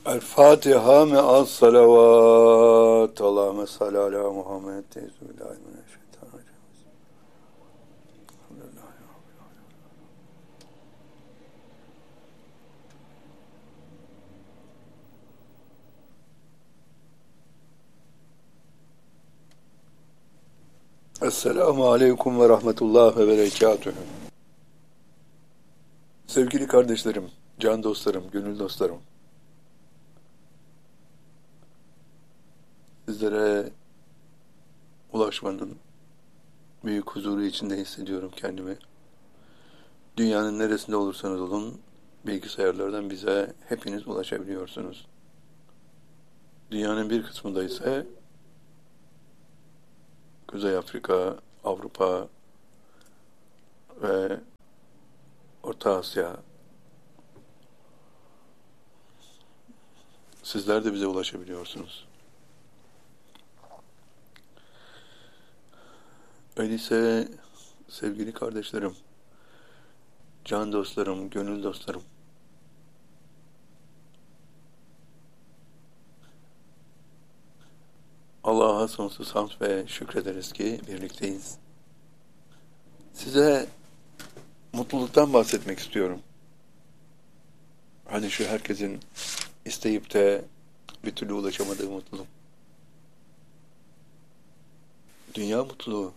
El Fatiha me'as salavat. Allahümme salli ala Muhammed. Euzubillahimineşşeytanirracim. Esselamu aleyküm ve rahmetullah ve berekatühü. Sevgili kardeşlerim, can dostlarım, gönül dostlarım. Sizlere ulaşmanın büyük huzuru içinde hissediyorum kendimi. Dünyanın neresinde olursanız olun, bilgisayarlardan bize hepiniz ulaşabiliyorsunuz. Dünyanın bir kısmında ise Kuzey Afrika, Avrupa ve Orta Asya. Sizler de bize ulaşabiliyorsunuz. Öyleyse sevgili kardeşlerim, can dostlarım, gönül dostlarım, Allah'a sonsuz hamd ve şükrederiz ki birlikteyiz. Size mutluluktan bahsetmek istiyorum. Hani şu herkesin isteyip de bir türlü ulaşamadığı mutluluk. Dünya mutluluğu.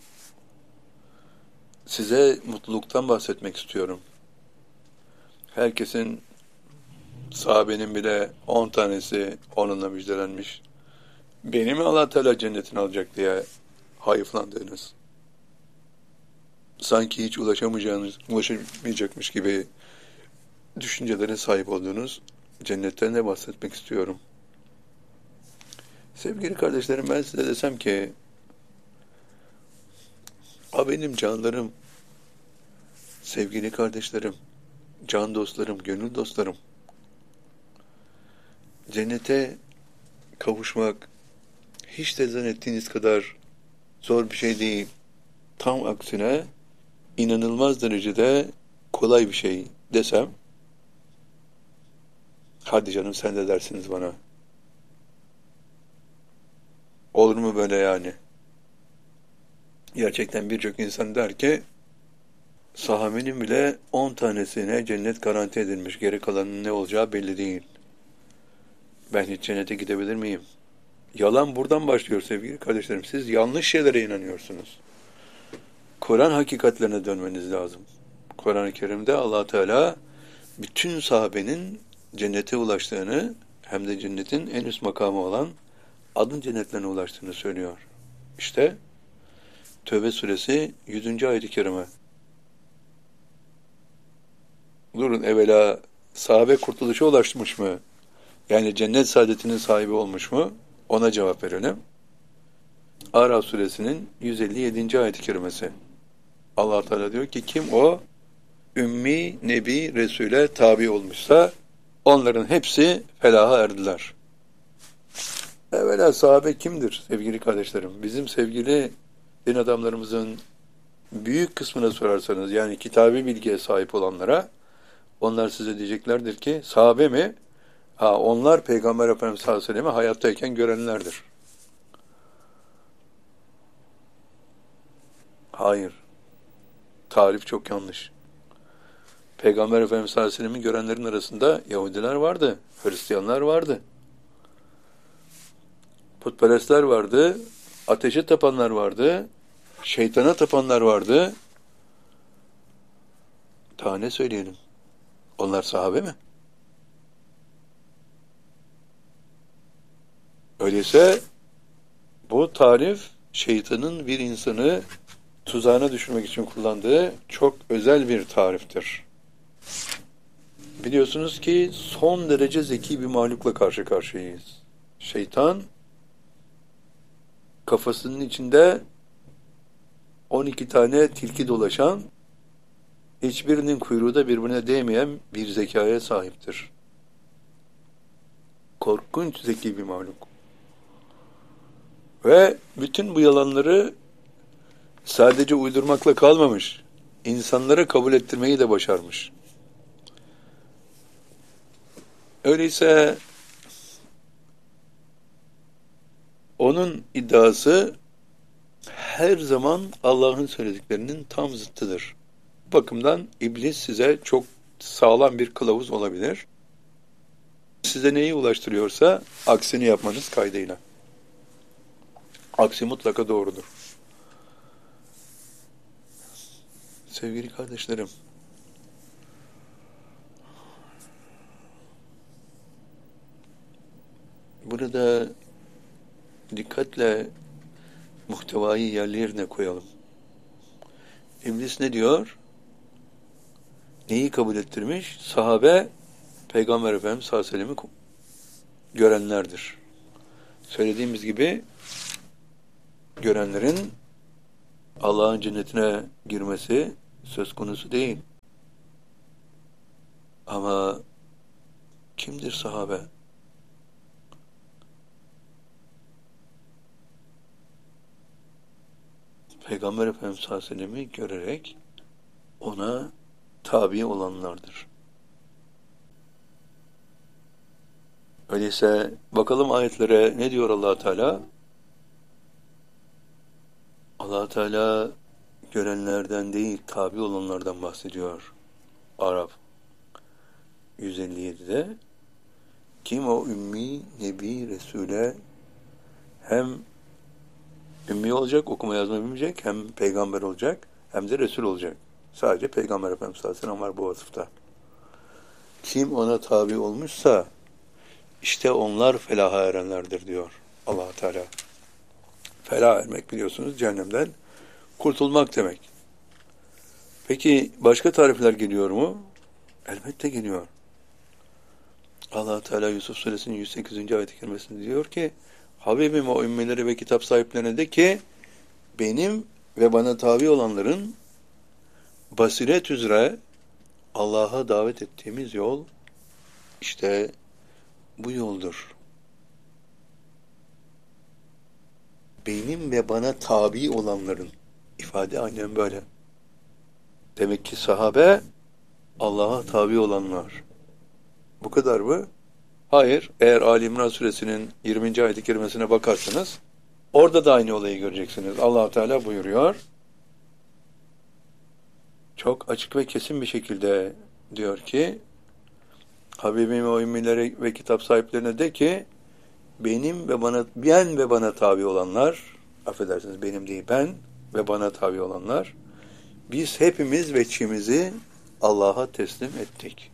Size mutluluktan bahsetmek istiyorum. Herkesin, sahabenin bile 10 tanesi onunla müjdelenmiş. Beni mi Allah Teala cennetine alacak diye hayıflandığınız, sanki hiç ulaşamayacakmış gibi düşüncelere sahip olduğunuz cennetten de bahsetmek istiyorum. Sevgili kardeşlerim, ben size desem ki, benim canlarım, sevgili kardeşlerim, can dostlarım, gönül dostlarım, cennete kavuşmak hiç de zannettiğiniz kadar zor bir şey değil. Tam aksine inanılmaz derecede kolay bir şey desem, hadi canım sen de dersiniz bana. Olur mu böyle yani? Gerçekten birçok insan der ki, sahabenin bile 10 tanesine cennet garanti edilmiş. Geri kalanın ne olacağı belli değil. Ben hiç cennete gidebilir miyim? Yalan buradan başlıyor sevgili kardeşlerim. Siz yanlış şeylere inanıyorsunuz. Kur'an hakikatlerine dönmeniz lazım. Kur'an-ı Kerim'de Allah Teala bütün sahabenin cennete ulaştığını, hem de cennetin en üst makamı olan adın cennetlerine ulaştığını söylüyor. İşte Tövbe suresi 100. ayet-i kerime. Durun, evvela sahabe kurtuluşa ulaşmış mı? Yani cennet saadetinin sahibi olmuş mu? Ona cevap verelim. Araf suresinin 157. ayet-i kerimesi. Allah Teala diyor ki, kim o ümmi, nebi, Resul'e tabi olmuşsa onların hepsi felaha erdiler. Evvela sahabe kimdir sevgili kardeşlerim? Bizim sevgili din adamlarımızın büyük kısmına sorarsanız, yani kitabi bilgiye sahip olanlara, onlar size diyeceklerdir ki, sahabe mi? Onlar Peygamber Efendimiz sallallahu aleyhi ve sellem'i hayattayken görenlerdir. Hayır. Tarif çok yanlış. Peygamber Efendimiz sallallahu aleyhi ve sellem'i görenlerin arasında Yahudiler vardı, Hristiyanlar vardı, putperestler vardı, ateşe tapanlar vardı, şeytana tapanlar vardı. Daha ne söyleyelim? Onlar sahabe mi? Öyleyse bu tarif şeytanın bir insanı tuzağına düşürmek için kullandığı çok özel bir tariftir. Biliyorsunuz ki son derece zeki bir mahlukla karşı karşıyayız. Şeytan kafasının içinde 12 tane tilki dolaşan, hiçbirinin kuyruğu da birbirine değmeyen bir zekaya sahiptir. Korkunç zeki bir mahluk. Ve bütün bu yalanları sadece uydurmakla kalmamış, insanlara kabul ettirmeyi de başarmış. Öyleyse Onun iddiası her zaman Allah'ın söylediklerinin tam zıttıdır. Bu bakımdan iblis size çok sağlam bir kılavuz olabilir. Size neyi ulaştırıyorsa aksini yapmanız kaydıyla. Aksi mutlaka doğrudur. Sevgili kardeşlerim, burada dikkatle muhtevayı yerli yerine koyalım. İblis ne diyor? Neyi kabul ettirmiş? Sahabe, Peygamber Efendimiz sallallahu aleyhi ve sellem'i görenlerdir. Söylediğimiz gibi görenlerin Allah'ın cennetine girmesi söz konusu değil. Ama kimdir sahabe? Peygamber Efendimiz sallallahu aleyhi ve sellem'i görerek ona tabi olanlardır. Öyleyse bakalım ayetlere ne diyor Allah Teala? Allah Teala görenlerden değil, tabi olanlardan bahsediyor. Araf 157'de kim o ümmi, nebi, resule hem ümmi olacak, okuma yazma bilmeyecek, hem peygamber olacak, hem de resul olacak. Sadece Peygamber Efendimiz sallallahu aleyhi ve sellem var bu vasıfta. Kim ona tabi olmuşsa işte onlar felaha erenlerdir diyor Allah Teala. Felah ermek biliyorsunuz cehennemden kurtulmak demek. Peki başka tarifler geliyor mu? Elbette geliyor. Allah Teala Yusuf Suresinin 108. ayet-i kerimesinde diyor ki Habibim o ümmeleri ve kitap sahiplerine de ki benim ve bana tabi olanların basiret üzere Allah'a davet ettiğimiz yol işte bu yoldur. Benim ve bana tabi olanların ifade aynen böyle. Demek ki sahabe Allah'a tabi olanlar. Bu kadar mı? Hayır. Eğer Ali İmran Suresinin 20. ayet-i kerimesine bakarsanız orada da aynı olayı göreceksiniz. Allah Teala buyuruyor. Çok açık ve kesin bir şekilde diyor ki Habibim o ümmilere ve kitap sahiplerine de ki benim ve bana tabi olanlar, affedersiniz benim değil ben ve bana tabi olanlar, biz hepimiz veçimizi Allah'a teslim ettik.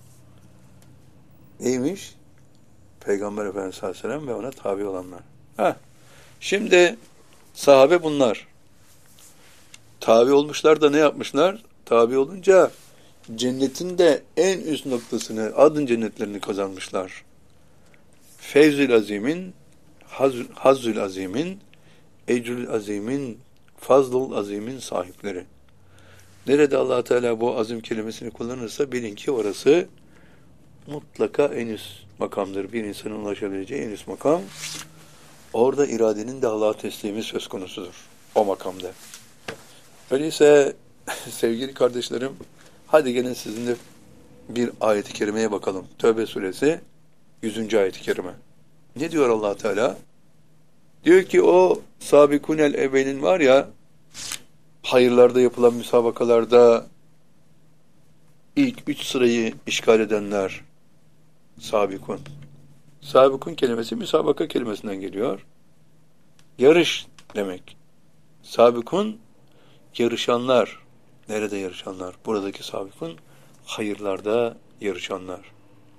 Neymiş? Peygamber Efendimiz sallallahu aleyhi ve sellem ve ona tabi olanlar. Şimdi sahabe bunlar. Tabi olmuşlar da ne yapmışlar? Tabi olunca cennetin de en üst noktasını, adın cennetlerini kazanmışlar. Fevzül azimin, hazzül azimin, ecrül azimin, fazlul azimin sahipleri. Nerede Allah Teala bu azim kelimesini kullanırsa bilin ki orası mutlaka en üst makamdır. Bir insanın ulaşabileceği en üst makam. Orada iradenin de Allah'a teslimi söz konusudur. O makamda. Öyleyse sevgili kardeşlerim, hadi gelin sizinle bir ayet-i kerimeye bakalım. Tövbe suresi 100. ayet-i kerime. Ne diyor Allah Teala? Diyor ki o sabikunel evvelin var ya, hayırlarda yapılan müsabakalarda ilk 3 sırayı işgal edenler sabikun. Sabikun kelimesi müsabaka kelimesinden geliyor. Yarış demek. Sabikun yarışanlar. Nerede yarışanlar? Buradaki sabikun hayırlarda yarışanlar.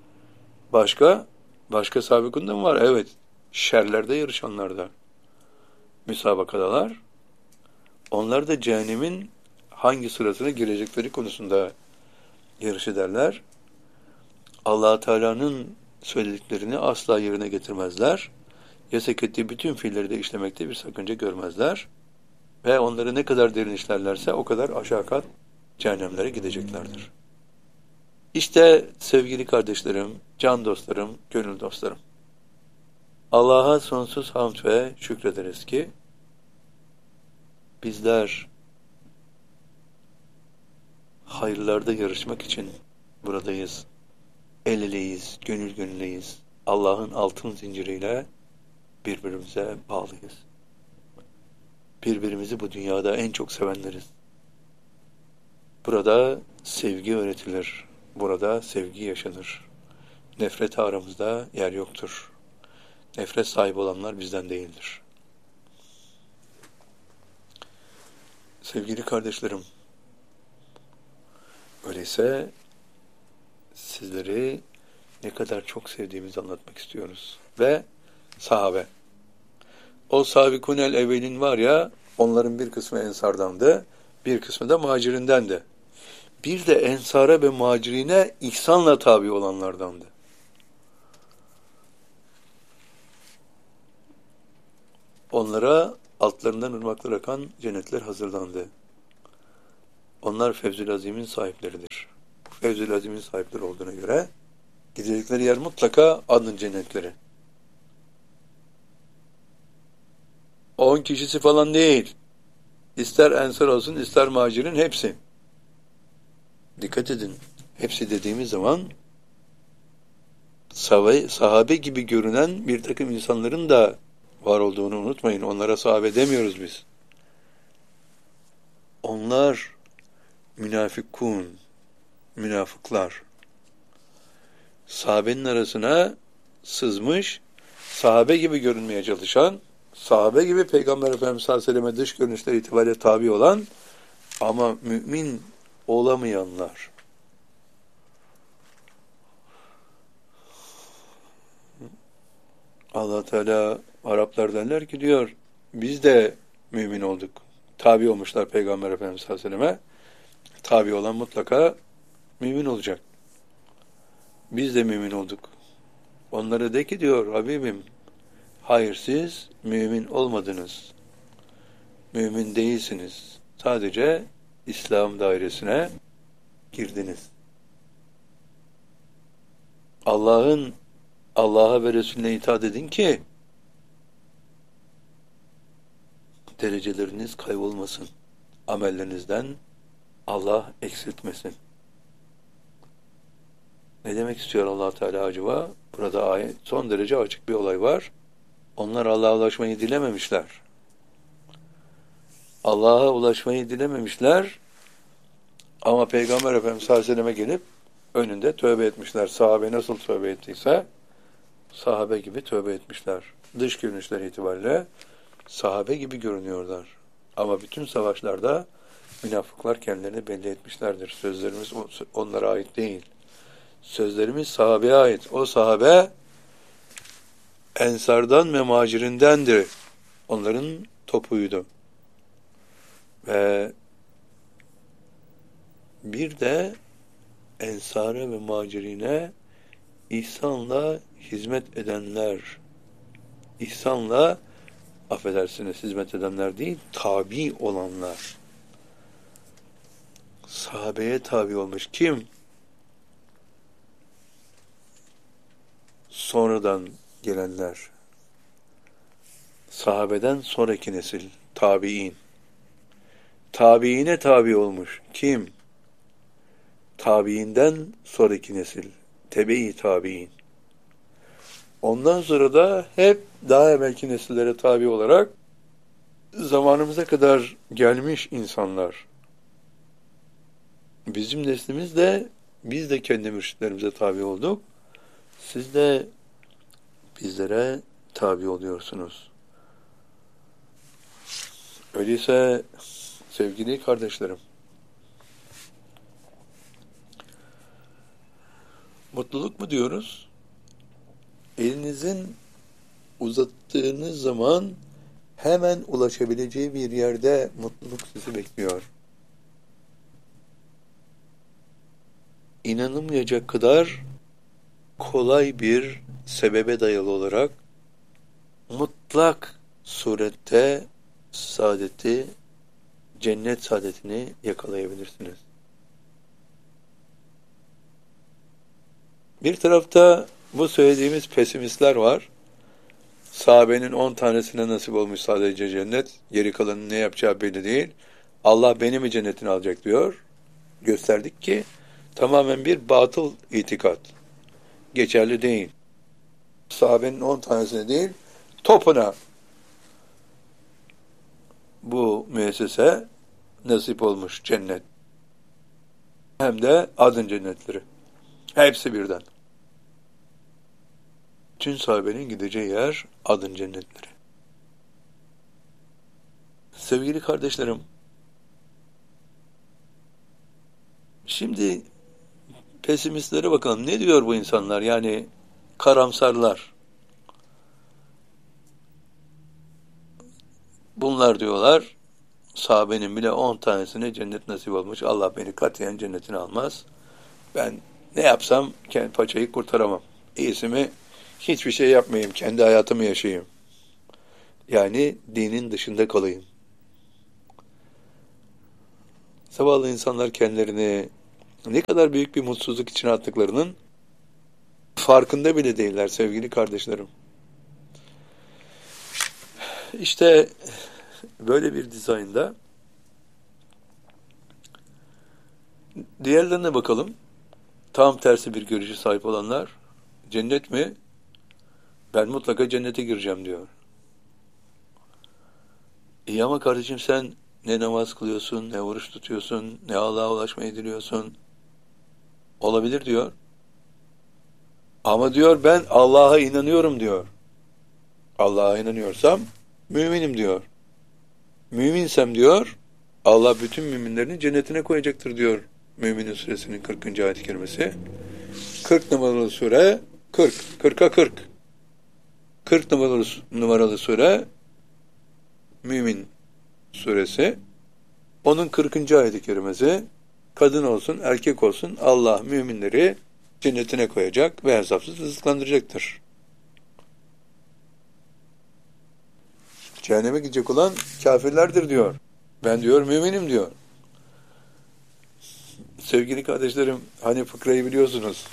Başka sabikun da mı var? Evet. Şerlerde yarışanlarda. Müsabakadalar. Onlar da cehennemin hangi sırasına girecekleri konusunda yarış ederler. Allah Teala'nın söylediklerini asla yerine getirmezler. Yasak ettiği bütün fiilleri de işlemekte bir sakınca görmezler. Ve onları ne kadar derin işlerlerse o kadar aşağı kat cehennemlere gideceklerdir. İşte sevgili kardeşlerim, can dostlarım, gönül dostlarım. Allah'a sonsuz hamd ve şükrederiz ki bizler hayırlarda yarışmak için buradayız. El eleyiz, gönül gönüleyiz. Allah'ın altın zinciriyle birbirimize bağlıyız. Birbirimizi bu dünyada en çok sevenleriz. Burada sevgi öğretilir. Burada sevgi yaşanır. Nefret aramızda yer yoktur. Nefret sahibi olanlar bizden değildir. Sevgili kardeşlerim, öyleyse sizleri ne kadar çok sevdiğimizi anlatmak istiyoruz. Ve sahabe. O sabikunel evvelin var ya, onların bir kısmı ensardandı, bir kısmı da muhacirindendi. Bir de ensara ve muhacirine ihsanla tabi olanlardandı. Onlara altlarından ırmaklar akan cennetler hazırlandı. Onlar Fevzül Azim'in sahipleridir. Fevzül Azim'in sahipleri olduğuna göre gidecekleri yer mutlaka adın cennetleri. 10 kişisi falan değil. İster ensar olsun, ister muhacirin hepsi. Dikkat edin. Hepsi dediğimiz zaman sahabe gibi görünen bir takım insanların da var olduğunu unutmayın. Onlara sahabe demiyoruz biz. Onlar münafıklar. Sahabenin arasına sızmış, sahabe gibi görünmeye çalışan, sahabe gibi Peygamber Efendimiz sallallahu aleyhi ve selleme dış görünüşler itibariyle tabi olan ama mümin olamayanlar. Allah Teala Araplar derler ki diyor, biz de mümin olduk. Tabi olmuşlar Peygamber Efendimiz sallallahu aleyhi ve selleme. Tabi olan mutlaka mümin olacak. Biz de mümin olduk. Onlara de ki diyor Habibim, hayır siz mümin olmadınız. Mümin değilsiniz. Sadece İslam dairesine girdiniz. Allah'a ve Resulüne itaat edin ki dereceleriniz kaybolmasın. Amellerinizden Allah eksiltmesin. Ne demek istiyor Allah Teala acaba? Burada ayet son derece açık bir olay var. Onlar Allah'a ulaşmayı dilememişler. Allah'a ulaşmayı dilememişler ama Peygamber Efendimiz sallallahu aleyhi ve selleme gelip önünde tövbe etmişler. Sahabe nasıl tövbe ettiyse sahabe gibi tövbe etmişler. Dış görünüşler itibariyle sahabe gibi görünüyorlar. Ama bütün savaşlarda münafıklar kendilerini belli etmişlerdir. Sözlerimiz onlara ait değil. Sözlerimiz sahabeye ait. O sahabe ensardan ve muhacirindendir. Onların topuydu. Ve bir de ensara ve muhacirine ihsanla hizmet edenler, ihsanla affedersiniz hizmet edenler değil, tabi olanlar. Sahabeye tabi olmuş. Kim? Sonradan gelenler. Sahabeden sonraki nesil, tabi'in. Tabi'ine tabi olmuş. Kim? Tabi'inden sonraki nesil, tebe-i tabi'in. Ondan sonra da hep daha evvelki nesillere tabi olarak zamanımıza kadar gelmiş insanlar. Bizim neslimiz de biz de kendi mürşitlerimize tabi olduk. Siz de bizlere tabi oluyorsunuz. Öyleyse sevgili kardeşlerim, mutluluk mu diyoruz? Elinizin uzattığınız zaman hemen ulaşabileceği bir yerde mutluluk sizi bekliyor. İnanılmayacak kadar kolay bir sebebe dayalı olarak mutlak surette saadeti, cennet saadetini yakalayabilirsiniz. Bir tarafta bu söylediğimiz pesimistler var. Sahabenin 10 tanesine nasip olmuş sadece cennet. Geri kalanın ne yapacağı belli değil. Allah beni mi cennetine alacak diyor. Gösterdik ki tamamen bir batıl itikat. Geçerli değil. Sahabenin 10 tanesine değil, topuna bu müessese nasip olmuş cennet. Hem de adın cennetleri. Hepsi birden. Tüm sahabenin gideceği yer adın cennetleri. Sevgili kardeşlerim, şimdi pesimistlere bakalım. Ne diyor bu insanlar? Yani karamsarlar. Bunlar diyorlar, sahabenin bile 10 tanesine cennet nasip olmuş. Allah beni katiyen cennetine almaz. Ben ne yapsam kendi paçayı kurtaramam. İyisi mi hiçbir şey yapmayayım, kendi hayatımı yaşayayım. Yani dinin dışında kalayım. Zavallı insanlar kendilerini ne kadar büyük bir mutsuzluk içine attıklarının farkında bile değiller sevgili kardeşlerim. İşte böyle bir dizaynda diğerlerine bakalım. Tam tersi bir görüşe sahip olanlar, cennet mi? Ben mutlaka cennete gireceğim diyor. İyi ama kardeşim sen ne namaz kılıyorsun, ne oruç tutuyorsun, ne Allah'a ulaşmayı diliyorsun. Olabilir diyor. Ama diyor ben Allah'a inanıyorum diyor. Allah'a inanıyorsam müminim diyor. Müminsem diyor Allah bütün müminlerini cennetine koyacaktır diyor. Müminin suresinin 40. ayet-i kerimesi. 40 numaralı sure 40. 40'a 40. 40 numaralı sure Mümin suresi. Onun 40. ayet-i kerimesi kadın olsun erkek olsun Allah müminleri cennetine koyacak ve hesapsız rızıklandıracaktır. Cehenneme gidecek olan kafirlerdir diyor. Ben diyor müminim diyor. Sevgili kardeşlerim hani fıkrayı biliyorsunuz.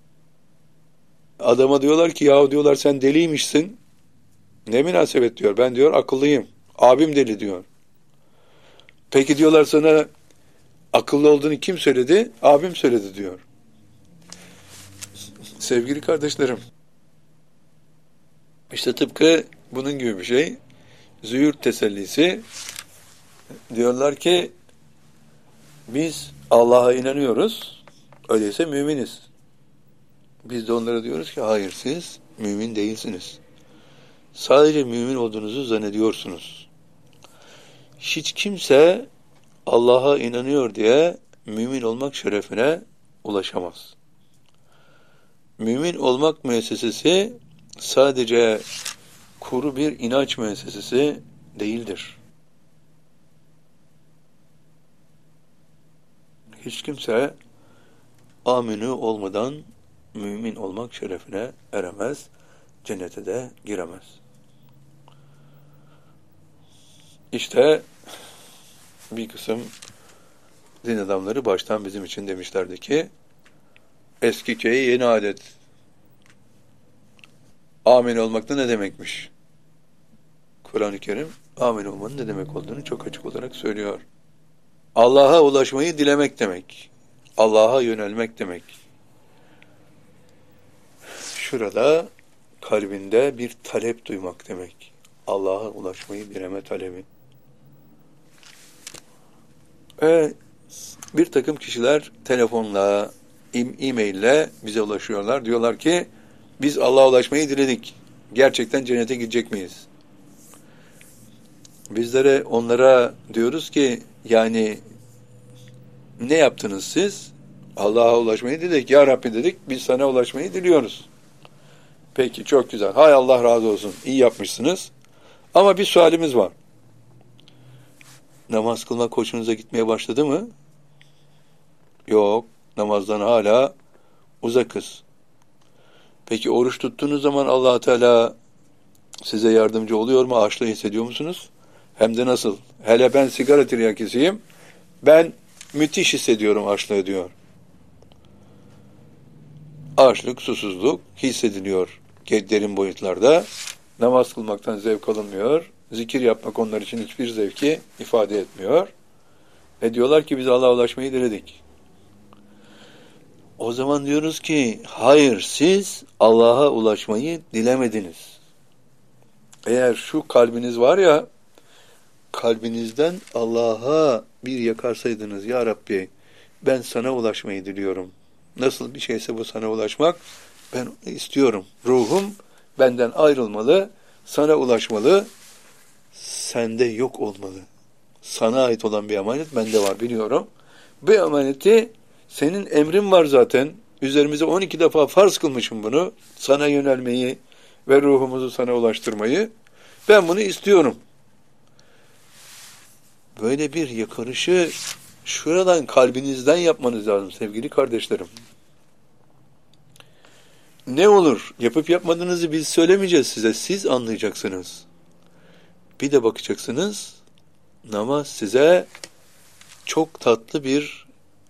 Adama diyorlar ki yahu diyorlar sen deliymişsin. Ne münasebet diyor. Ben diyor akıllıyım. Abim deli diyor. Peki diyorlar sana akıllı olduğunu kim söyledi? Abim söyledi diyor. Sevgili kardeşlerim işte tıpkı bunun gibi bir şey. Züğürt tesellisi diyorlar ki biz Allah'a inanıyoruz. Öyleyse müminiz. Biz de onlara diyoruz ki hayır siz mümin değilsiniz. Sadece mümin olduğunuzu zannediyorsunuz. Hiç kimse Allah'a inanıyor diye mümin olmak şerefine ulaşamaz. Mümin olmak müessesesi sadece kuru bir inanç müessesesi değildir. Hiç kimse amini olmadan mümin olmak şerefine eremez, cennete de giremez. İşte bir kısım din adamları baştan bizim için demişlerdi ki eski köye yeni adet. Amin olmak da ne demekmiş? Kur'an-ı Kerim amin olmanın ne demek olduğunu çok açık olarak söylüyor. Allah'a ulaşmayı dilemek demek. Allah'a yönelmek demek. Şurada kalbinde bir talep duymak demek. Allah'a ulaşmayı dileme talebi. Bir takım kişiler telefonla, e-maille bize ulaşıyorlar. Diyorlar ki biz Allah'a ulaşmayı diledik. Gerçekten cennete gidecek miyiz? Bizlere onlara diyoruz ki yani ne yaptınız siz? Allah'a ulaşmayı diledik. Ya Rabbi dedik biz sana ulaşmayı diliyoruz. Peki çok güzel. Hay Allah razı olsun. İyi yapmışsınız. Ama bir sualimiz var. Namaz kılmak hoşunuza gitmeye başladı mı? Yok. Namazdan hala uzakız. Peki oruç tuttuğunuz zaman Allah Teala size yardımcı oluyor mu? Açlığı hissediyor musunuz? Hem de nasıl? Hele ben sigara tiryakisiyim. Ben müthiş hissediyorum açlığı diyor. Açlık, susuzluk hissediliyor derin boyutlarda. Namaz kılmaktan zevk alınmıyor. Zikir yapmak onlar için hiçbir zevki ifade etmiyor. Ve diyorlar ki biz Allah'a ulaşmayı diledik. O zaman diyoruz ki hayır siz Allah'a ulaşmayı dilemediniz. Eğer şu kalbiniz var ya, kalbinizden Allah'a bir yakarsaydınız, ya Rabbi ben sana ulaşmayı diliyorum. Nasıl bir şeyse bu sana ulaşmak, ben istiyorum. Ruhum benden ayrılmalı, sana ulaşmalı, sende yok olmalı. Sana ait olan bir emanet bende var, biliyorum. Bu emaneti, senin emrin var zaten. Üzerimize 12 defa farz kılmışım bunu. Sana yönelmeyi ve ruhumuzu sana ulaştırmayı. Ben bunu istiyorum. Böyle bir yakarışı şuradan, kalbinizden yapmanız lazım sevgili kardeşlerim. Ne olur? Yapıp yapmadığınızı biz söylemeyeceğiz size. Siz anlayacaksınız. Bir de bakacaksınız, namaz size çok tatlı bir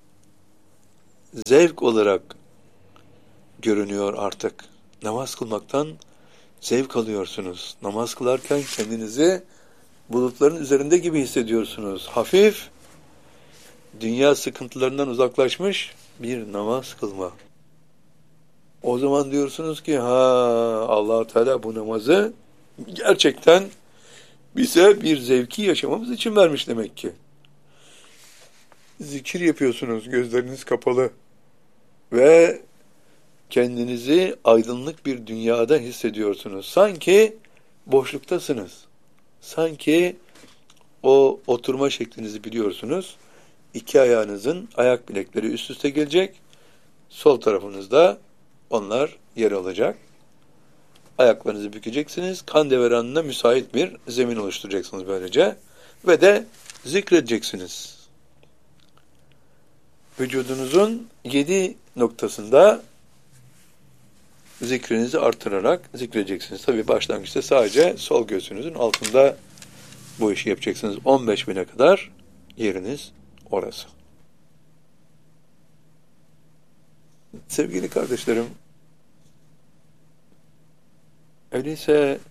zevk olarak görünüyor artık. Namaz kılmaktan zevk alıyorsunuz. Namaz kılarken kendinizi bulutların üzerinde gibi hissediyorsunuz. Hafif, dünya sıkıntılarından uzaklaşmış bir namaz kılma. O zaman diyorsunuz ki, Allah Teala bu namazı gerçekten bize bir zevki yaşamamız için vermiş demek ki. Zikir yapıyorsunuz, gözleriniz kapalı ve kendinizi aydınlık bir dünyada hissediyorsunuz. Sanki boşluktasınız. Sanki o oturma şeklinizi biliyorsunuz. İki ayağınızın ayak bilekleri üst üste gelecek. Sol tarafınızda onlar yer alacak. Ayaklarınızı bükeceksiniz. Kan devranına müsait bir zemin oluşturacaksınız böylece. Ve de zikredeceksiniz. Vücudunuzun 7 noktasında zikrinizi artırarak zikredeceksiniz. Tabii başlangıçta sadece sol göğsünüzün altında bu işi yapacaksınız. 15.000'e kadar yeriniz orası. Sevgili kardeşlerim, öyleyse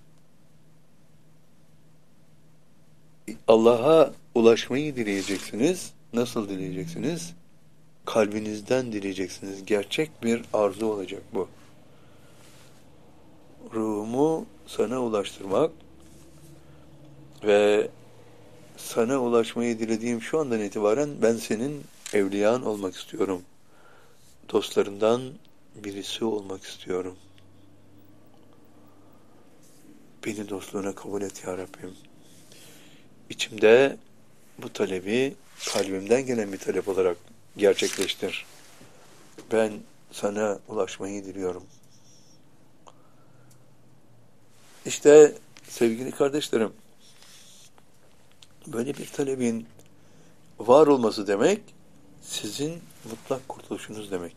Allah'a ulaşmayı dileyeceksiniz. Nasıl dileyeceksiniz? Kalbinizden dileyeceksiniz. Gerçek bir arzu olacak bu. Ruhumu sana ulaştırmak ve sana ulaşmayı dilediğim şu andan itibaren ben senin evliyan olmak istiyorum. Dostlarından birisi olmak istiyorum. Beni dostluğuna kabul et ya Rabbim. İçimde bu talebi kalbimden gelen bir talep olarak gerçekleştir. Ben sana ulaşmayı diliyorum. İşte sevgili kardeşlerim, böyle bir talebin var olması demek, sizin mutlak kurtuluşunuz demek.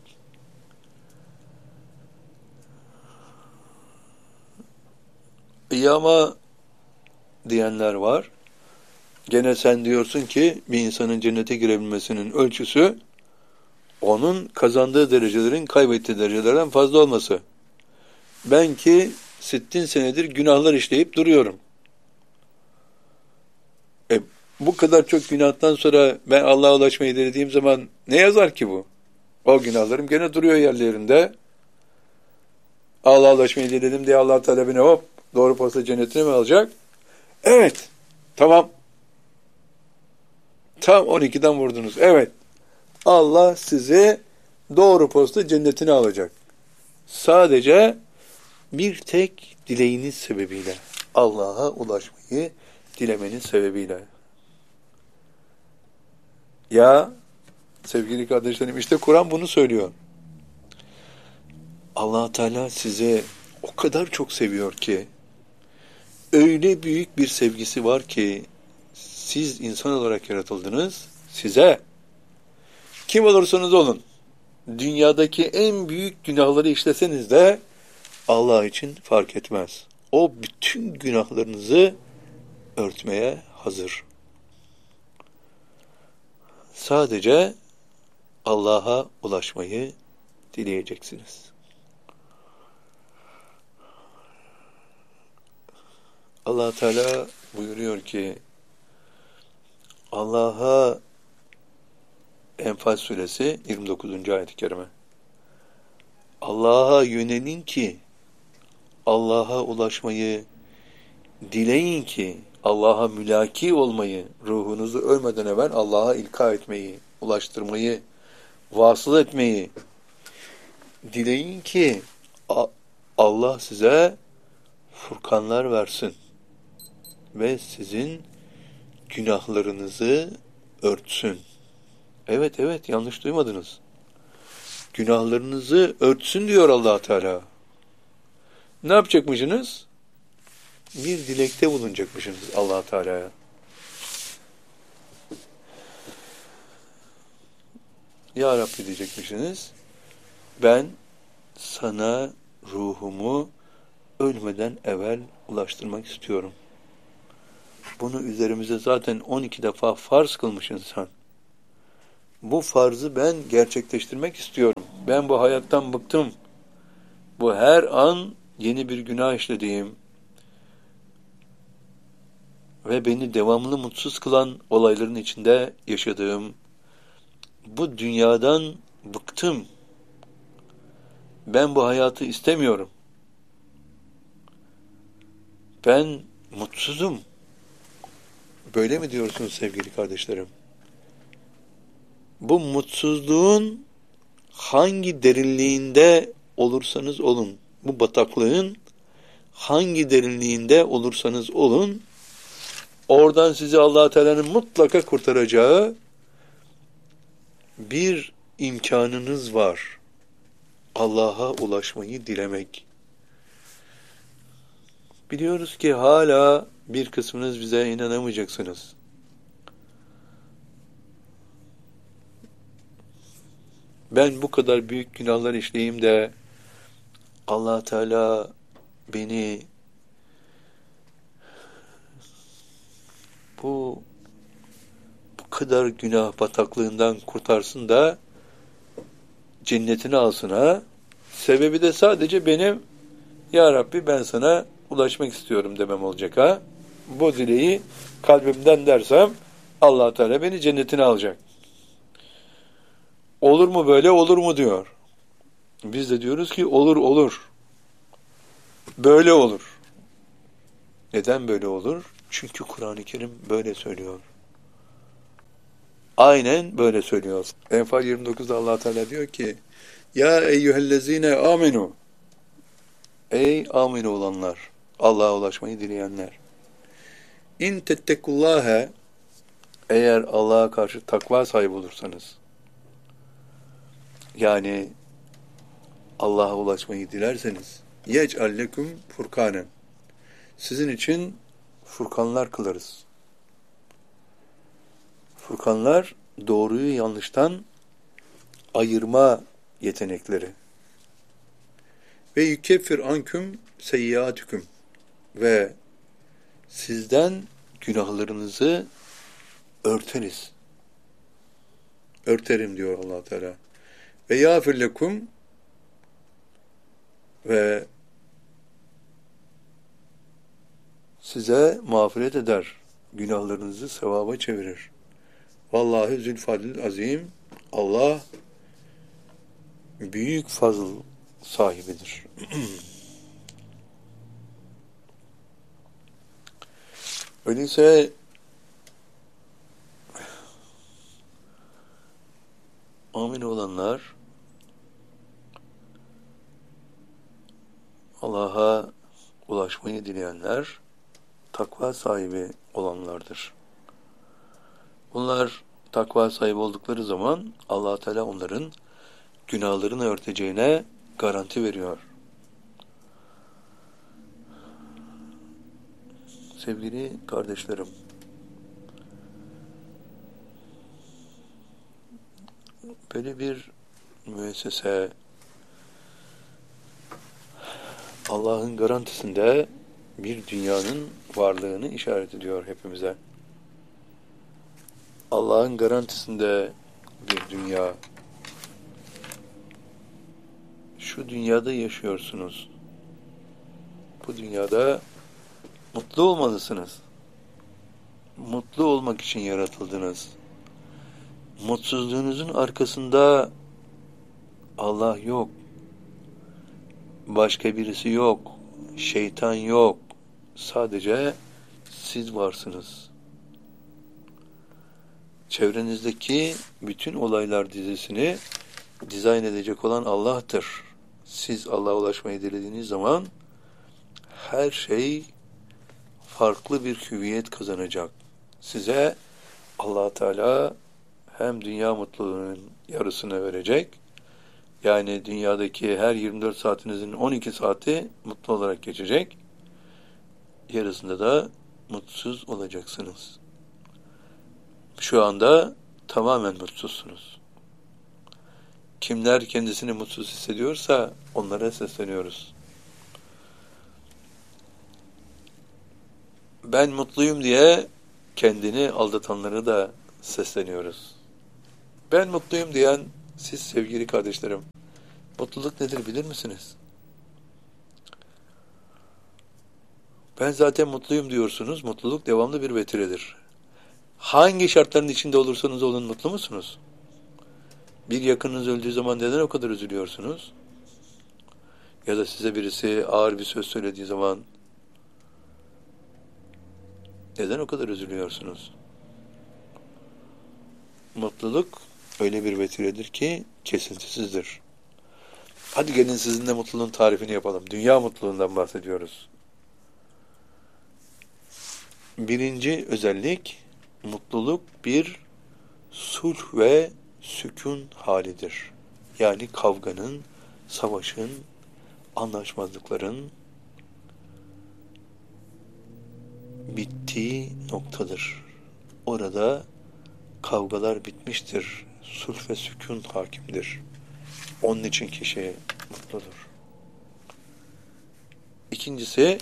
İyi ama diyenler var. Gene sen diyorsun ki bir insanın cennete girebilmesinin ölçüsü onun kazandığı derecelerin kaybettiği derecelerden fazla olması. Ben ki 60 senedir günahlar işleyip duruyorum. Bu kadar çok günahtan sonra ben Allah'a ulaşmayı dilediğim zaman ne yazar ki bu? O günahlarım gene duruyor yerlerinde. Allah'a ulaşmayı diledim diye Allah talebine hop doğru posta cennetine mi alacak? Evet. Tamam. Tam 12'den vurdunuz. Evet. Allah sizi doğru posta cennetine alacak. Sadece bir tek dileğiniz sebebiyle. Allah'a ulaşmayı dilemeniz sebebiyle. Ya sevgili kardeşlerim, işte Kur'an bunu söylüyor. Allah Teala size o kadar çok seviyor ki, öyle büyük bir sevgisi var ki, siz insan olarak yaratıldınız, size kim olursanız olun, dünyadaki en büyük günahları işleseniz de Allah için fark etmez. O bütün günahlarınızı örtmeye hazır. Sadece Allah'a ulaşmayı dileyeceksiniz. Allah Teala buyuruyor ki, Allah'a Enfal suresi 29. ayet-i kerime. Allah'a yönelin ki Allah'a ulaşmayı Dileyin ki Allah'a mülaki olmayı, ruhunuzu ölmeden evvel Allah'a ilka etmeyi, ulaştırmayı, vasıl etmeyi dileyin ki Allah size furkanlar versin ve sizin günahlarınızı örtsün. Evet, evet, yanlış duymadınız. Günahlarınızı örtsün diyor Allah Teala. Ne yapacakmışsınız? Bir dilekte bulunacakmışsınız Allah Teala'ya. Ya Rabbi diyecekmişsiniz. Ben sana ruhumu ölmeden evvel ulaştırmak istiyorum. Bunu üzerimize zaten 12 defa farz kılmışsın sen. Bu farzı ben gerçekleştirmek istiyorum. Ben bu hayattan bıktım. Bu her an yeni bir günah işlediğim ve beni devamlı mutsuz kılan olayların içinde yaşadığım bu dünyadan bıktım. Ben bu hayatı istemiyorum. Ben mutsuzum. Böyle mi diyorsunuz sevgili kardeşlerim? Bu mutsuzluğun hangi derinliğinde olursanız olun, bu bataklığın hangi derinliğinde olursanız olun, oradan sizi Allah Teala'nın mutlaka kurtaracağı bir imkanınız var. Allah'a ulaşmayı dilemek. Biliyoruz ki hala bir kısmınız bize inanamayacaksınız. Ben bu kadar büyük günahlar işleyeyim de Allah Teala beni bu kadar günah bataklığından kurtarsın da cennetine alsın ha. Sebebi de sadece benim Ya Rabbi ben sana ulaşmak istiyorum demem olacak ha. Bu dileği kalbimden dersem Allah Teala beni cennetine alacak. Olur mu böyle, olur mu diyor. Biz de diyoruz ki olur, olur. Böyle olur. Neden böyle olur? Çünkü Kur'an-ı Kerim böyle söylüyor. Aynen böyle söylüyor. Enfal 29'da Allah Teala diyor ki: Ya eyyühellezine amenu. Ey amin olanlar, Allah'a ulaşmayı dileyenler. İn tettekullâhe, eğer Allah'a karşı takva sahibi olursanız, yani Allah'a ulaşmayı dilerseniz, yec'al lekum furkanen, sizin için furkanlar kılarız. Furkanlar, doğruyu yanlıştan ayırma yetenekleri. Ve yükeffir anküm seyyiatüküm, ve sizden günahlarınızı örteriz. Örterim diyor Allah Teala. Ve yâfir lekum, ve size mağfiret eder. Günahlarınızı sevaba çevirir. Vallahi zülfadil azim. Allah büyük fazıl sahibidir. Öyleyse amin olanlar Allah'a ulaşmayı dileyenler takva sahibi olanlardır. Bunlar takva sahibi oldukları zaman Allah Teala onların günahlarını örteceğine garanti veriyor. Sevgili kardeşlerim, böyle bir müessese Allah'ın garantisinde bir dünyanın varlığını işaret ediyor hepimize. Allah'ın garantisinde bir dünya. Şu dünyada yaşıyorsunuz. Bu dünyada mutlu olmalısınız. Mutlu olmak için yaratıldınız. Mutsuzluğunuzun arkasında Allah yok. Başka birisi yok. Şeytan yok. Sadece siz varsınız. Çevrenizdeki bütün olaylar dizisini dizayn edecek olan Allah'tır. Siz Allah'a ulaşmayı dilediğiniz zaman her şey farklı bir hüviyet kazanacak. Size Allah Teala hem dünya mutluluğunun yarısını verecek, yani dünyadaki her 24 saatinizin 12 saati mutlu olarak geçecek, yarısında da mutsuz olacaksınız. Şu anda tamamen mutsuzsunuz. Kimler kendisini mutsuz hissediyorsa onlara sesleniyoruz. Ben mutluyum diye kendini aldatanlara da sesleniyoruz. Ben mutluyum diyen siz sevgili kardeşlerim, mutluluk nedir bilir misiniz? Ben zaten mutluyum diyorsunuz, mutluluk devamlı bir vetiredir. Hangi şartların içinde olursanız olun mutlu musunuz? Bir yakınınız öldüğü zaman neden o kadar üzülüyorsunuz? Ya da size birisi ağır bir söz söylediği zaman neden o kadar üzülüyorsunuz? Mutluluk öyle bir vetiredir ki kesintisizdir. Hadi gelin sizinle mutluluğun tarifini yapalım. Dünya mutluluğundan bahsediyoruz. Birinci özellik, mutluluk bir sulh ve sükun halidir. Yani kavganın, savaşın, anlaşmazlıkların bittiği noktadır. Orada kavgalar bitmiştir. Sulh ve sükun hakimdir. Onun için kişi mutludur. İkincisi,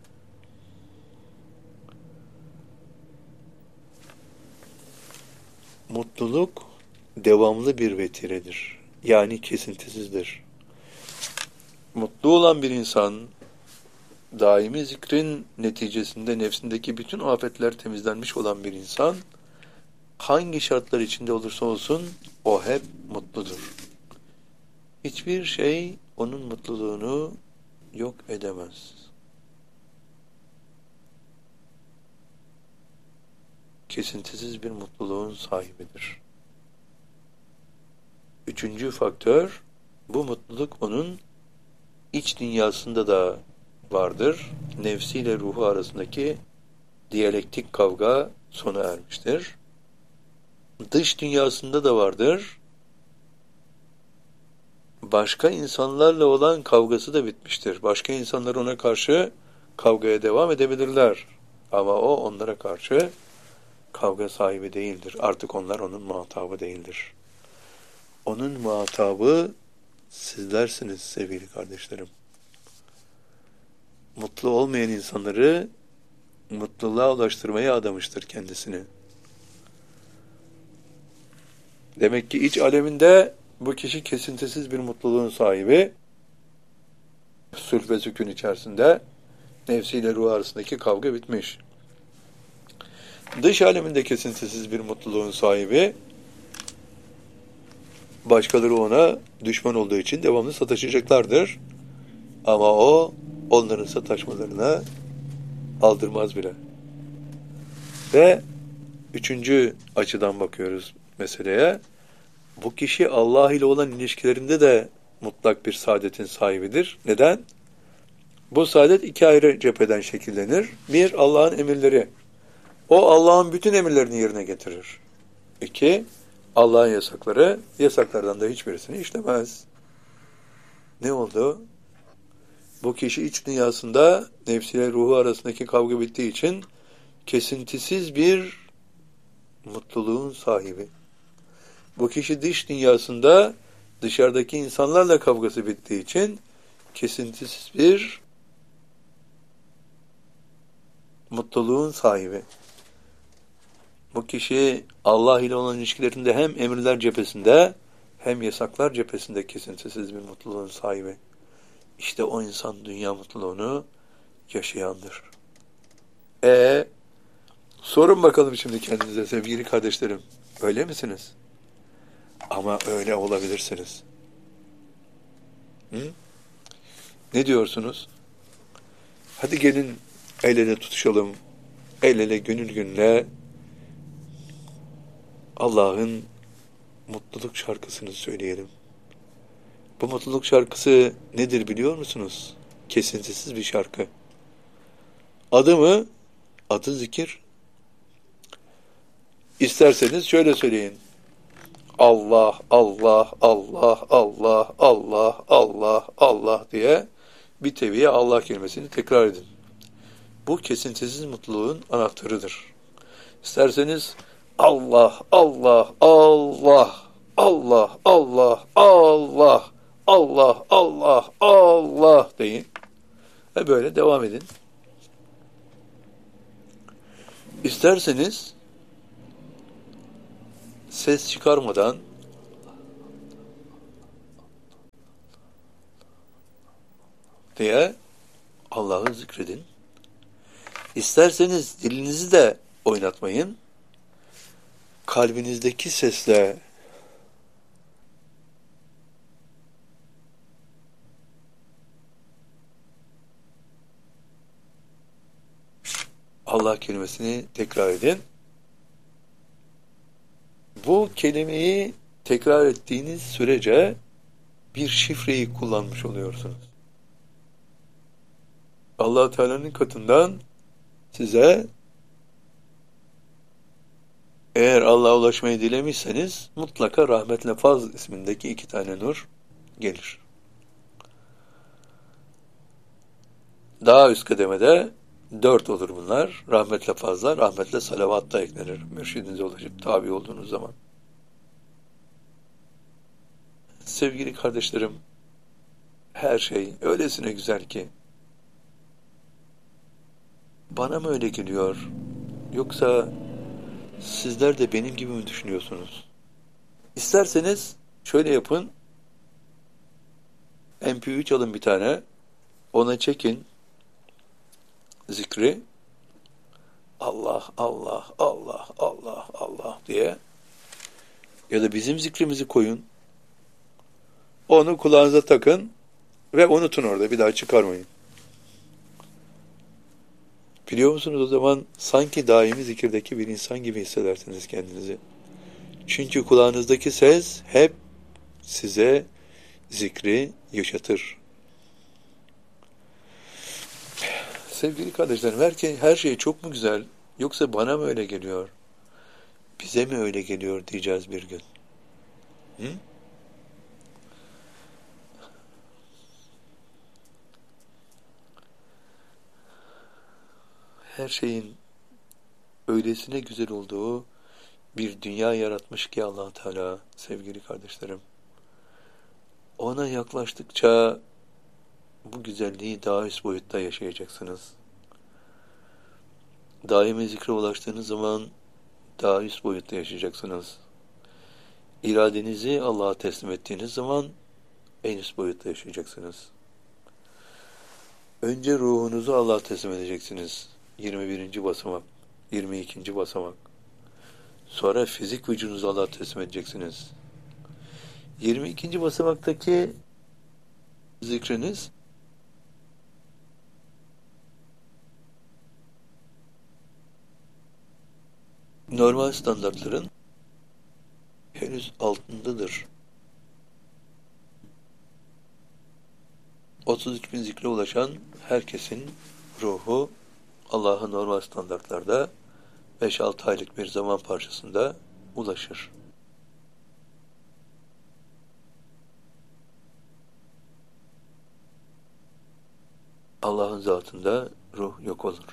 mutluluk devamlı bir vetiredir. Yani kesintisizdir. Mutlu olan bir insan, daimi zikrin neticesinde nefsindeki bütün afetler temizlenmiş olan bir insan, hangi şartlar içinde olursa olsun o hep mutludur. Hiçbir şey onun mutluluğunu yok edemez. Kesintisiz bir mutluluğun sahibidir. Üçüncü faktör, bu mutluluk onun iç dünyasında da vardır. Nefsiyle ruhu arasındaki diyalektik kavga sona ermiştir. Dış dünyasında da vardır. Başka insanlarla olan kavgası da bitmiştir. Başka insanlar ona karşı kavgaya devam edebilirler. Ama o onlara karşı kavga sahibi değildir. Artık onlar onun muhatabı değildir. Onun muhatabı sizlersiniz sevgili kardeşlerim. Mutlu olmayan insanları mutluluğa ulaştırmaya adamıştır kendisini. Demek ki iç aleminde bu kişi kesintisiz bir mutluluğun sahibi. Sulh ve sükun içerisinde nefsiyle ruh arasındaki kavga bitmiş. Dış aleminde kesintisiz bir mutluluğun sahibi, başkaları ona düşman olduğu için devamlı sataşacaklardır. Ama o onların sataşmalarına aldırmaz bile. Ve üçüncü açıdan bakıyoruz meseleye. Bu kişi Allah ile olan ilişkilerinde de mutlak bir saadetin sahibidir. Neden? Bu saadet iki ayrı cepheden şekillenir. Bir, Allah'ın emirleri. O Allah'ın bütün emirlerini yerine getirir. İki, Allah'ın yasakları, yasaklardan da hiçbirisini işlemez. Ne oldu? Bu kişi iç dünyasında nefsiyle ruhu arasındaki kavga bittiği için kesintisiz bir mutluluğun sahibi. Bu kişi dış dünyasında dışarıdaki insanlarla kavgası bittiği için kesintisiz bir mutluluğun sahibi. Bu kişi Allah ile olan ilişkilerinde hem emirler cephesinde hem yasaklar cephesinde kesintisiz bir mutluluğun sahibi. İşte o insan dünya mutluluğunu yaşayandır. Sorun bakalım şimdi kendinize sevgili kardeşlerim. Öyle misiniz? Ama öyle olabilirsiniz. Hı? Ne diyorsunuz? Hadi gelin El ele tutuşalım. El ele gönül gönüle Allah'ın mutluluk şarkısını söyleyelim. Bu mutluluk şarkısı nedir biliyor musunuz? Kesintisiz bir şarkı. Adı mı? Adı zikir. İsterseniz şöyle söyleyin. Allah, Allah, Allah, Allah, Allah, Allah, Allah diye bir teviye Allah kelimesini tekrar edin. Bu kesintisiz mutluluğun anahtarıdır. İsterseniz Allah, Allah, Allah, Allah, Allah, Allah, Allah, Allah, Allah deyin. Ve böyle devam edin. İsterseniz ses çıkarmadan diye Allah'ı zikredin. İsterseniz dilinizi de oynatmayın. Kalbinizdeki sesle Allah kelimesini tekrar edin. Bu kelimeyi tekrar ettiğiniz sürece bir şifreyi kullanmış oluyorsunuz. Allah Teala'nın katından size eğer Allah'a ulaşmayı dilemişseniz mutlaka rahmetle faz ismindeki 2 tane nur gelir. Daha üst kademede 4 olur bunlar. Rahmetle fazla, rahmetle salavat da eklenir. Mürşidinize ulaşıp tabi olduğunuz zaman. Sevgili kardeşlerim, her şey öylesine güzel ki bana mı öyle geliyor? Yoksa sizler de benim gibi mi düşünüyorsunuz? İsterseniz şöyle yapın. MP3 alın bir tane. Ona çekin zikri. Allah, Allah, Allah, Allah, Allah diye. Ya da bizim zikrimizi koyun. Onu kulağınıza takın ve unutun orada. Bir daha çıkarmayın. Biliyor musunuz o zaman sanki daimi zikirdeki bir insan gibi hissedersiniz kendinizi. Çünkü kulağınızdaki ses hep size zikri yaşatır. Sevgili kardeşlerim, her şey çok mu güzel yoksa bana mı öyle geliyor? Bize mi öyle geliyor diyeceğiz bir gün. Hı? Her şeyin öylesine güzel olduğu bir dünya yaratmış ki Allah Teala sevgili kardeşlerim. Ona yaklaştıkça bu güzelliği daha üst boyutta yaşayacaksınız. Daimi zikre ulaştığınız zaman daha üst boyutta yaşayacaksınız. İradenizi Allah'a teslim ettiğiniz zaman en üst boyutta yaşayacaksınız. Önce ruhunuzu Allah'a teslim edeceksiniz. 21. basamak, 22. basamak. Sonra fizik vücudunuzu Allah'a teslim edeceksiniz. 22. basamaktaki zikriniz normal standartların henüz altındadır. 33.000 zikre ulaşan herkesin ruhu Allah'ın normal standartlarda 5-6 aylık bir zaman parçasında ulaşır. Allah'ın zatında ruh yok olur.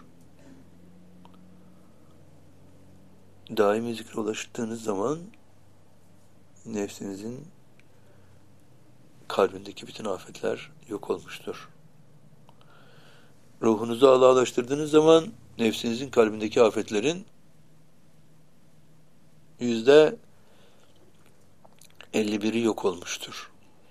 Daimi zikre ulaştığınız zaman nefsinizin kalbindeki bütün afetler yok olmuştur. Ruhunuzu Allah'a ulaştırdığınız zaman nefsinizin kalbindeki afetlerin %51'i yok olmuştur.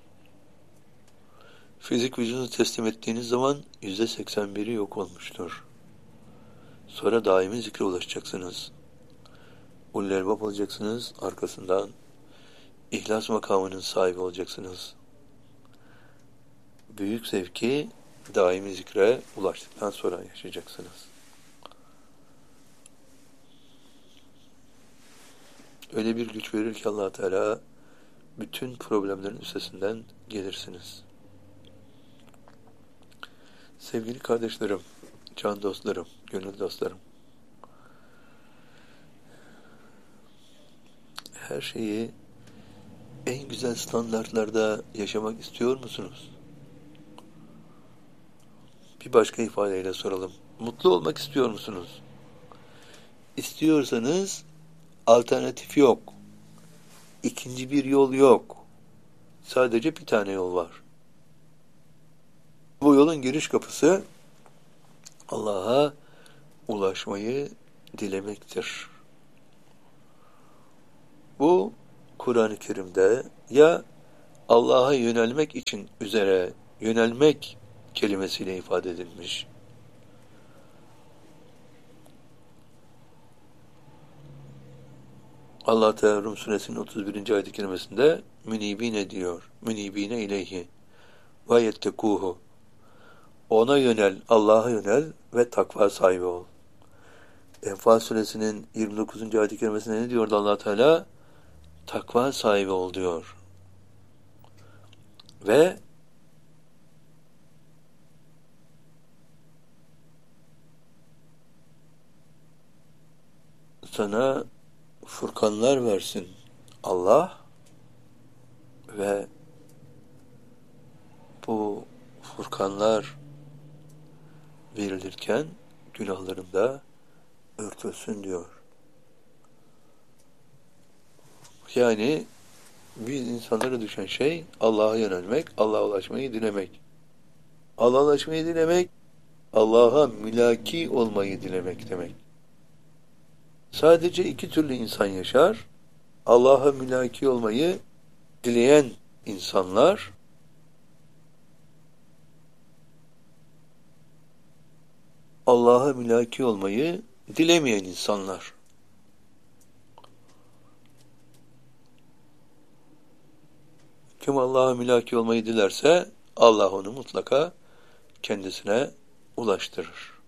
Fizik vücudunuzu teslim ettiğiniz zaman %81'i yok olmuştur. Sonra daimi zikre ulaşacaksınız. Ulul elbab olacaksınız, arkasından İhlas makamının sahibi olacaksınız. Büyük zevki daimi zikre ulaştıktan sonra yaşayacaksınız. Öyle bir güç verir ki Allah Teala bütün problemlerin üstesinden gelirsiniz. Sevgili kardeşlerim, can dostlarım, gönül dostlarım, her şeyi en güzel standartlarda yaşamak istiyor musunuz? Bir başka ifadeyle soralım. Mutlu olmak istiyor musunuz? İstiyorsanız alternatif yok. İkinci bir yol yok. Sadece bir tane yol var. Bu yolun giriş kapısı Allah'a ulaşmayı dilemektir. Bu Kur'an-ı Kerim'de ya Allah'a yönelmek için üzere yönelmek kelimesiyle ifade edilmiş. Allah Teala Rum suresinin 31. ayet-i kerimesinde münibine diyor. Münibine ileyhi ve yettekuhu. Ona yönel, Allah'a yönel ve takva sahibi ol. Enfal suresinin 29. ayet-i kerimesinde ne diyordu Allah Teala? Takva sahibi ol diyor. Ve sana furkanlar versin Allah ve bu furkanlar verilirken günahların da örtülsün diyor. Yani biz insanlara düşen şey Allah'a yönelmek, Allah'a ulaşmayı dilemek. Allah'a ulaşmayı dilemek, Allah'a mülaki olmayı dilemek demek. Sadece iki türlü insan yaşar. Allah'a mülaki olmayı dileyen insanlar, Allah'a mülaki olmayı dilemeyen insanlar. Kim Allah'a mülaki olmayı dilerse Allah onu mutlaka kendisine ulaştırır.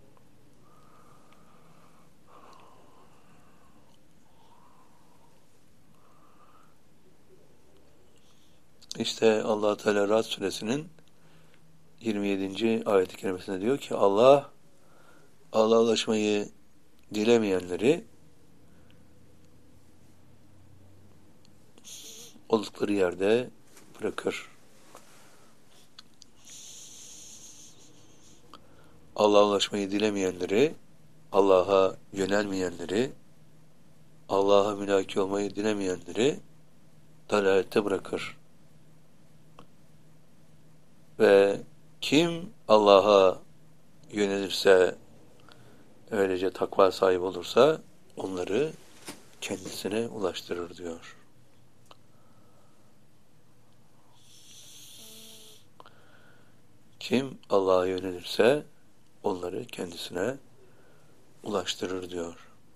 İşte Allah Teala Ra'd suresinin 27. ayet-i kerimesinde diyor ki Allah'a ulaşmayı dilemeyenleri oldukları yerde bırakır. Allah'a ulaşmayı dilemeyenleri, Allah'a yönelmeyenleri, Allah'a mülaki olmayı dilemeyenleri dalalette bırakır. Ve kim Allah'a yönelirse, öylece takva sahibi olursa onları kendisine ulaştırır diyor. Kim Allah'a yönelirse onları kendisine ulaştırır diyor.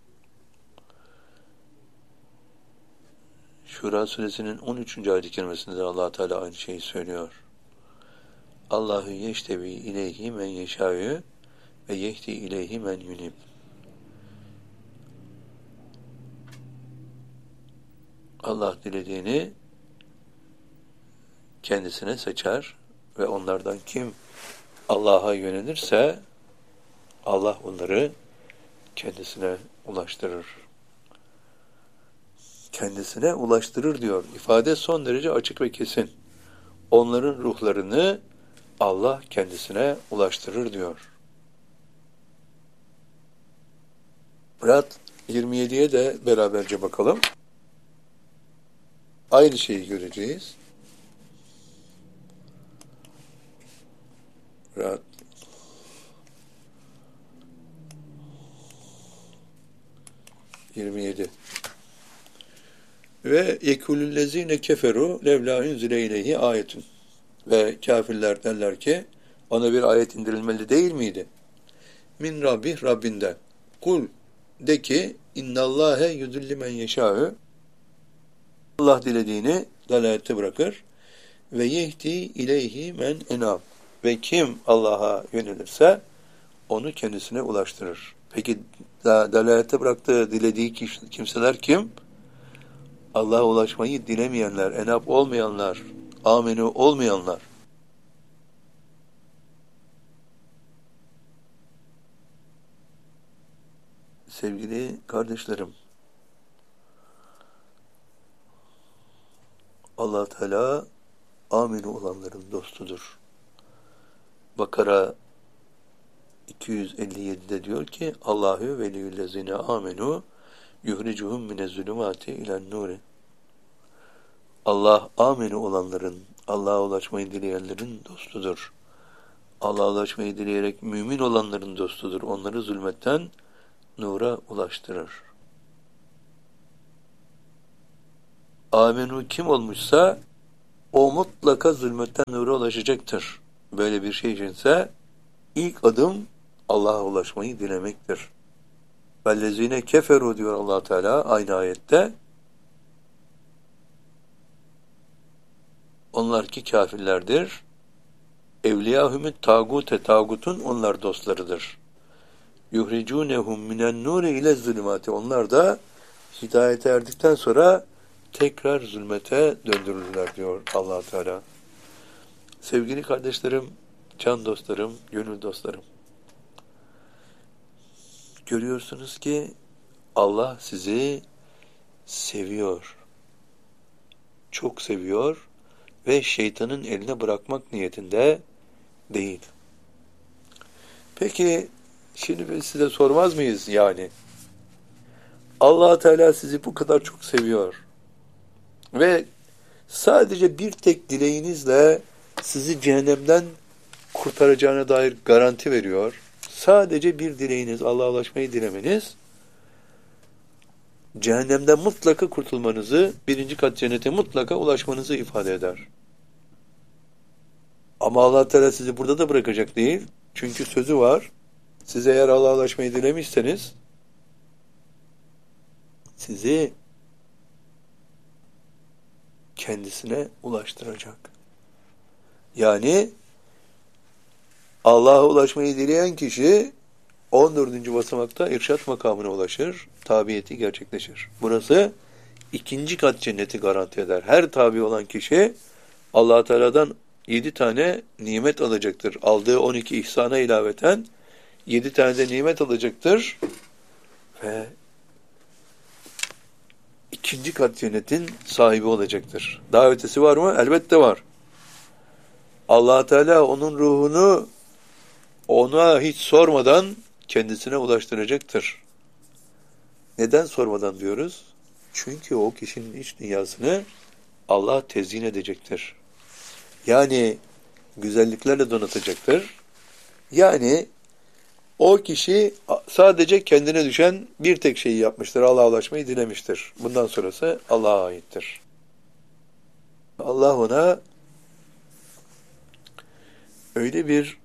Şura suresinin 13. ayet-i kerimesinde de Allah Teala aynı şeyi söylüyor. Allahu yeştebi ileyhi men yeşâ'ü ve yehdi ileyhi men yunib. Allah dilediğini kendisine seçer ve onlardan kim Allah'a yönelirse Allah onları kendisine ulaştırır. Kendisine ulaştırır diyor. İfade son derece açık ve kesin. Onların ruhlarını Allah kendisine ulaştırır diyor. Ra'd 27'ye de beraberce bakalım. Aynı şeyi göreceğiz. Ra'd 27. Ve yekulüllezine keferu levla unzile ileyhi ayetun. Ve kafirler derler ki ona bir ayet indirilmeli değil miydi? Min Rabbih Rabbinden. Kul de ki innallâhe yudilli men yeşâ'ü. Allah dilediğini dalalette bırakır ve yehdi ileyhi men enab. Ve kim Allah'a yönelirse onu kendisine ulaştırır. Peki dalalete bıraktığı, dilediği kimseler kim? Allah'a ulaşmayı dilemeyenler, enab olmayanlar, amenu olmayanlar. Sevgili kardeşlerim, Allah Teala aminu olanların dostudur. Bakara 257'de diyor ki Allahu veliyyüllezine amenu yuhricuhum minezzulumati ilen nuri. Allah aminu olanların, Allah'a ulaşmayı dileyenlerin dostudur. Allah'a ulaşmayı dileyerek mümin olanların dostudur. Onları zulmetten nura ulaştırır. Aminu kim olmuşsa o mutlaka zulmetten nura ulaşacaktır. Böyle bir şey içinse ilk adım Allah'a ulaşmayı dilemektir. Vellezine keferu diyor Allah Teala aynı ayette. Onlar ki kafirlerdir. Evliyahumut tagute tagutun onlar dostlarıdır. Yuhricunehum minen nuri ile zulümati. Onlar da hidayete erdikten sonra tekrar zulmete döndürülürler diyor Allah Teala. Sevgili kardeşlerim, can dostlarım, gönül dostlarım. Görüyorsunuz ki Allah sizi seviyor. Çok seviyor ve şeytanın eline bırakmak niyetinde değil. Peki şimdi biz size sormaz mıyız yani? Allah Teala sizi bu kadar çok seviyor ve sadece bir tek dileğinizle sizi cehennemden kurtaracağına dair garanti veriyor. Sadece bir dileğiniz, Allah'a ulaşmayı dilemeniz, cehennemden mutlaka kurtulmanızı, birinci kat cennete mutlaka ulaşmanızı ifade eder. Ama Allah Teala sizi burada da bırakacak değil. Çünkü sözü var. Siz eğer Allah'a ulaşmayı dilemişseniz, sizi kendisine ulaştıracak. Yani Allah'a ulaşmayı dileyen kişi 14. basamakta irşat makamına ulaşır, tabiyeti gerçekleşir. Burası ikinci kat cenneti garanti eder. Her tabi olan kişi Allah Teala'dan 7 tane nimet alacaktır. Aldığı 12 ihsana ilaveten 7 tane de nimet alacaktır. Ve ikinci kat cennetin sahibi olacaktır. Daha ötesi var mı? Elbette var. Allah Teala onun ruhunu ona hiç sormadan kendisine ulaştıracaktır. Neden sormadan diyoruz? Çünkü o kişinin iç dünyasını Allah tezyin edecektir. Yani güzelliklerle donatacaktır. Yani o kişi sadece kendine düşen bir tek şeyi yapmıştır. Allah'a ulaşmayı dilemiştir. Bundan sonrası Allah'a aittir. Allah ona öyle bir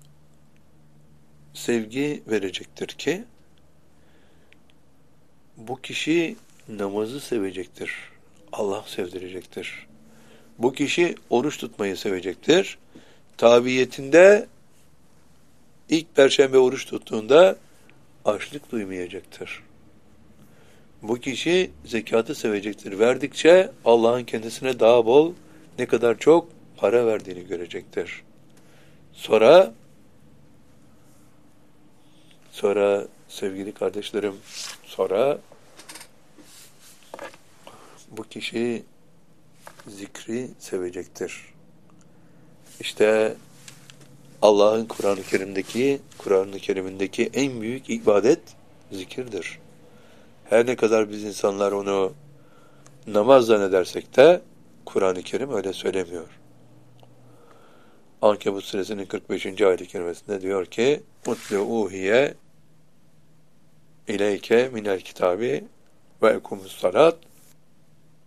sevgi verecektir ki bu kişi namazı sevecektir. Allah sevdirecektir. Bu kişi oruç tutmayı sevecektir. Tabiyetinde ilk perşembe oruç tuttuğunda açlık duymayacaktır. Bu kişi zekatı sevecektir. Verdikçe Allah'ın kendisine daha bol, ne kadar çok para verdiğini görecektir. Sonra sevgili kardeşlerim, sonra bu kişi zikri sevecektir. İşte Allah'ın Kur'an-ı Kerim'indeki en büyük ibadet zikirdir. Her ne kadar biz insanlar onu namaz zannedersek de Kur'an-ı Kerim öyle söylemiyor. Ankebut suresinin 45. ayet-i kerimesinde diyor ki "Utlu uhiye ileyke minel kitabi ve ekumus salat